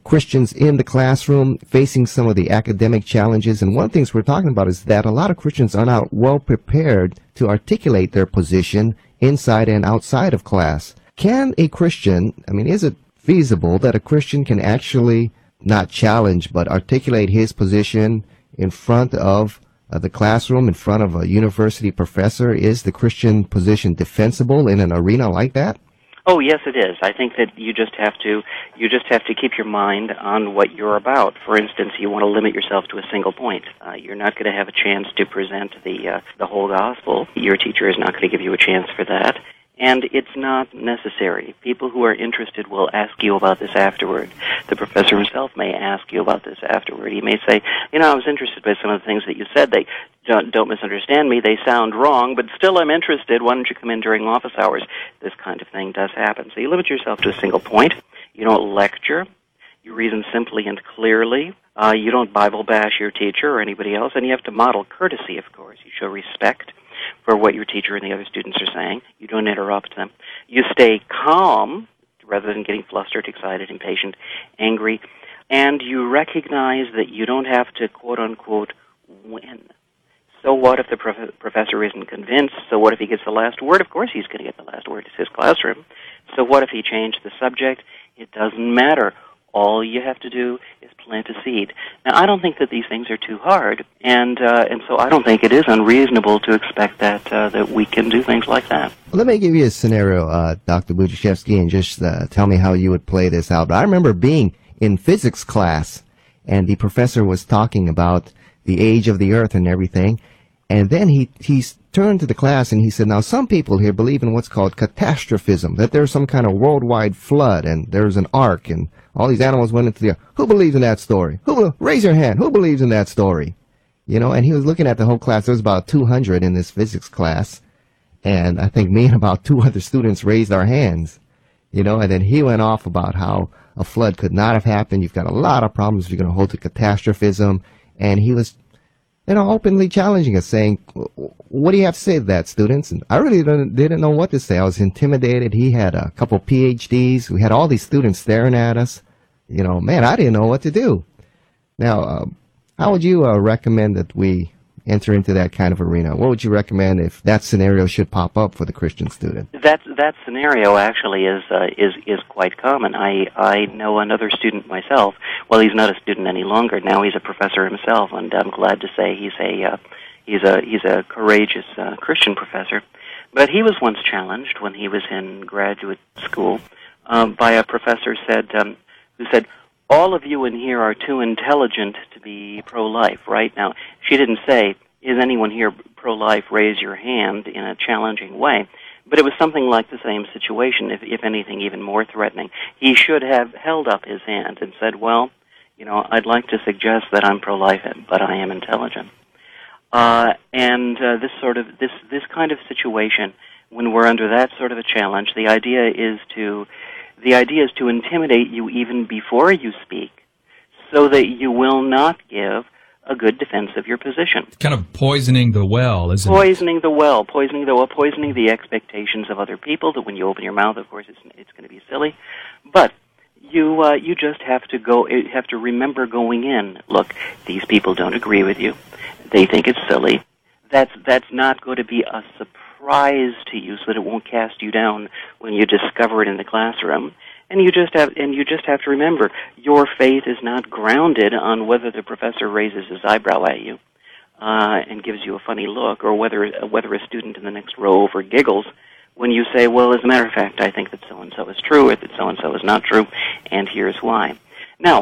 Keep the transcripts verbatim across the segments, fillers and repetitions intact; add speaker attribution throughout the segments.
Speaker 1: Christians in the classroom facing some of the academic challenges. And one of the things we're talking about is that a lot of Christians are not well prepared to articulate their position inside and outside of class. Can a Christian, I mean, is it feasible that a Christian can actually not challenge but articulate his position in front of uh, the classroom, in front of a university professor? Is the Christian position defensible in an arena like that?
Speaker 2: Oh, yes, it is. I think that you just have to you just have to keep your mind on what you're about. For instance, you want to limit yourself to a single point. Uh, you're not going to have a chance to present the uh, the whole gospel. Your teacher is not going to give you a chance for that. And it's not necessary. People who are interested will ask you about this afterward. The professor himself may ask you about this afterward. He may say, you know, I was interested by some of the things that you said. They don't, don't misunderstand me. They sound wrong, but still I'm interested. Why don't you come in during office hours? This kind of thing does happen. So you limit yourself to a single point. You don't lecture. You reason simply and clearly. Uh, you don't Bible bash your teacher or anybody else. And you have to model courtesy, of course. You show respect for what your teacher and the other students are saying. You don't interrupt them. You stay calm rather than getting flustered, excited, impatient, angry. And you recognize that you don't have to, quote-unquote, win. So what if the prof- professor isn't convinced? So what if he gets the last word? Of course he's going to get the last word. It's his classroom. So what if he changed the subject? It doesn't matter. All you have to do is plant a seed. Now, I don't think that these things are too hard, and uh, and so I don't think it is unreasonable to expect that uh, that we can do things like that.
Speaker 1: Let me give you a scenario, uh, Doctor Budziszewski, and just uh, tell me how you would play this out. But I remember being in physics class, and the professor was talking about the age of the Earth and everything, and then he he turned to the class and he said, now some people here believe in what's called catastrophism, that there's some kind of worldwide flood and there's an ark and all these animals went into the earth. Who believes in that story? Who raise your hand. Who believes in that story? You know, and he was looking at the whole class. There was about two hundred in this physics class, and I think me and about two other students raised our hands. You know, and then he went off about how a flood could not have happened. You've got a lot of problems if you're going to hold to catastrophism, and he was, you know, openly challenging us, saying, what do you have to say to that, students? And I really didn't, didn't know what to say. I was intimidated. He had a couple P H Ds. We had all these students staring at us. You know, man, I didn't know what to do. Now, uh, how would you uh, recommend that we enter into that kind of arena? What would you recommend if that scenario should pop up for the Christian student?
Speaker 2: That that scenario actually is uh, is is quite common. I I know another student myself. Well, he's not a student any longer. Now he's a professor himself, and I'm glad to say he's a uh, he's a he's a courageous uh, Christian professor. But he was once challenged when he was in graduate school um, by a professor said um, who said, all of you in here are too intelligent to be pro-life. Right now, she didn't say, is anyone here pro-life, raise your hand, in a challenging way. But it was something like the same situation, if, if anything, even more threatening. He should have held up his hand and said, well, you know, I'd like to suggest that I'm pro-life, but I am intelligent. Uh, and uh, this sort of, this, this kind of situation, when we're under that sort of a challenge, the idea is to The idea is to intimidate you even before you speak so that you will not give a good defense of your position.
Speaker 3: Kind of poisoning the well, isn't
Speaker 2: it? Poisoning the well, poisoning the well, poisoning the expectations of other people, that when you open your mouth, of course, it's, it's going to be silly. But you uh, you just have to go, have to remember going in, look, these people don't agree with you. They think it's silly. That's, that's not going to be a surprise. Rise to you so that it won't cast you down when you discover it in the classroom. And you just have and you just have to remember, your faith is not grounded on whether the professor raises his eyebrow at you uh, and gives you a funny look, or whether whether a student in the next row over giggles when you say, well, as a matter of fact, I think that so-and-so is true, or that so-and-so is not true, and here's why. Now,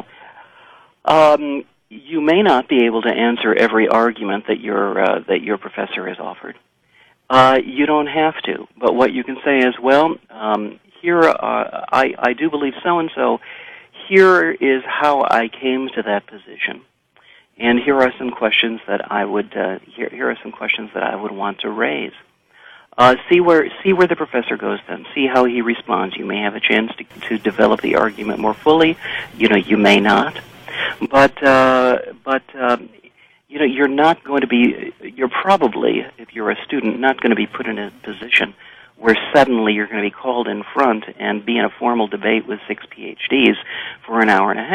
Speaker 2: um, you may not be able to answer every argument that your uh, that your professor has offered. Uh, you don't have to, but what you can say is, well, um, here, uh, I, I do believe so-and-so. Here is how I came to that position, and here are some questions that I would, uh, here, here are some questions that I would want to raise. Uh, see where, see where the professor goes then. See how he responds. You may have a chance to, to develop the argument more fully. You know, you may not, but, uh, but, um, you know, you're not going to be, you're probably, if you're a student, not going to be put in a position where suddenly you're going to be called in front and be in a formal debate with six P H Ds for an hour and a half.